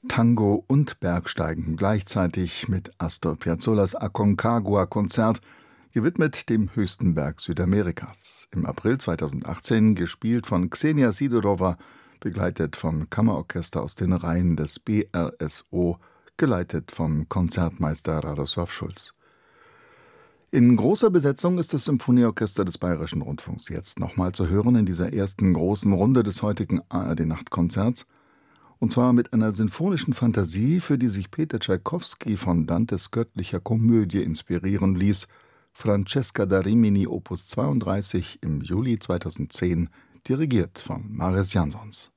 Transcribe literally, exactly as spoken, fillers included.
Tango und Bergsteigen gleichzeitig mit Astor Piazzolla Aconcagua-Konzert, gewidmet dem höchsten Berg Südamerikas. Im April zweitausendachtzehn gespielt von Xenia Sidorova, begleitet vom Kammerorchester aus den Reihen des B R S O, geleitet vom Konzertmeister Radosław Schulz. In großer Besetzung ist das Symphonieorchester des Bayerischen Rundfunks jetzt nochmal zu hören in dieser ersten großen Runde des heutigen A R D-Nachtkonzerts. Und zwar mit einer sinfonischen Fantasie, für die sich Peter Tschaikowski von Dantes Göttlicher Komödie inspirieren ließ, Francesca da Rimini Opus zweiunddreißig im Juli zweitausendzehn, dirigiert von Mariss Jansons.